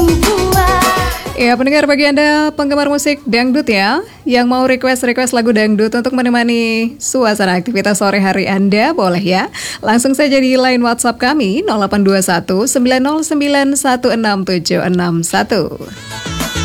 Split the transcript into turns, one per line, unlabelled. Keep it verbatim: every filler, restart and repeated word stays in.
Ya, pendengar, bagi Anda penggemar musik dangdut ya, yang mau request-request lagu dangdut untuk menemani suasana aktivitas sore hari Anda, boleh ya. Langsung saja di line WhatsApp kami nol delapan dua satu sembilan nol sembilan satu enam tujuh enam satu.